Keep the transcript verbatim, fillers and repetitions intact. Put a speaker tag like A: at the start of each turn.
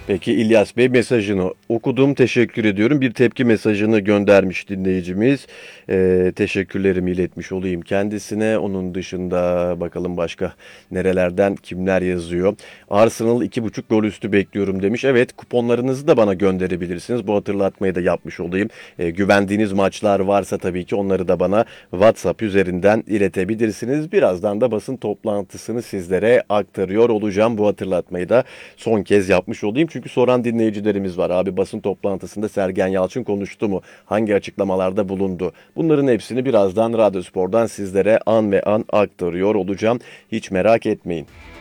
A: Peki İlyas Bey mesajını okudum. Teşekkür ediyorum. Bir tepki mesajını göndermiş dinleyicimiz. Ee, teşekkürlerimi iletmiş olayım kendisine. Onun dışında bakalım başka nerelerden kimler yazıyor. Arsenal iki buçuk gol üstü bekliyorum demiş. Evet, kuponlarınızı da bana gönderebilirsiniz. Bu hatırlatmayı da yapmış olayım. Ee, güvendiğiniz maçlar varsa tabii ki onları da bana WhatsApp üzerinden iletebilirsiniz. Birazdan da basın toplantısını sizlere aktarıyor olacağım. Bu hatırlatmayı da son kez yapmış olayım. Çünkü soran dinleyicilerimiz var. Abi basın toplantısında Sergen Yalçın konuştu mu? Hangi açıklamalarda bulundu? Bunların hepsini birazdan Radyospor'dan sizlere an ve an aktarıyor olacağım. Hiç merak etmeyin.